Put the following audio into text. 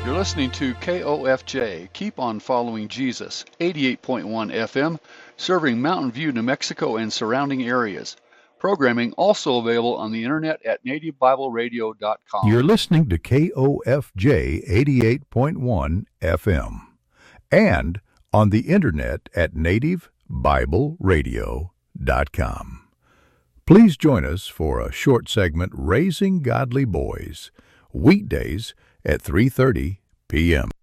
You're listening to KOFJ, Keep on Following Jesus, 88.1 FM, serving Mountain View, New Mexico and surrounding areas. Programming also available on the internet at nativebibleradio.com. You're listening to KOFJ 88.1 FM and on the internet at nativebibleradio.com. Please join us for a short segment, Raising Godly Boys, weekdays at 3:30 p.m.